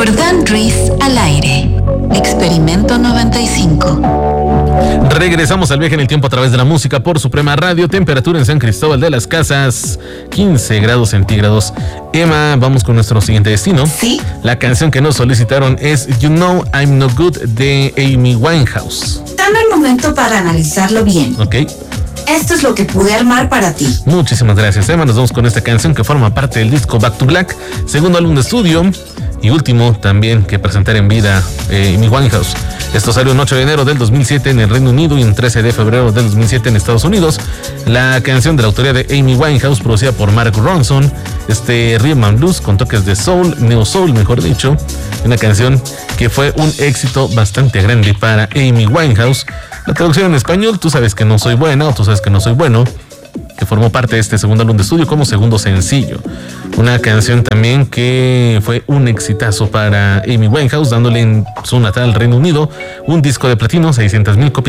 Jordán Ruiz al aire. Experimento 95. Regresamos al viaje en el tiempo a través de la música por Suprema Radio. Temperatura en San Cristóbal de las Casas, 15 grados centígrados. Emma, vamos con nuestro siguiente destino. Sí. La canción que nos solicitaron es You Know I'm No Good de Amy Winehouse. Dame un momento para analizarlo bien. Ok. Esto es lo que pude armar para ti. Muchísimas gracias, Emma. Nos vamos con esta canción que forma parte del disco Back to Black, segundo álbum de estudio y último también que presentar en vida Amy Winehouse. Esto salió el 8 de enero del 2007 en el Reino Unido y el 13 de febrero del 2007 en Estados Unidos. La canción de la autoría de Amy Winehouse, producida por Mark Ronson, rhythm and blues con toques de soul, neo soul mejor dicho, una canción que fue un éxito bastante grande para Amy Winehouse. La traducción en español, Tú sabes que no soy buena o Tú sabes que no soy bueno, que formó parte de este segundo álbum de estudio como segundo sencillo. Una canción también que fue un exitazo para Amy Winehouse, dándole en su natal Reino Unido un disco de platino, 600,000 copias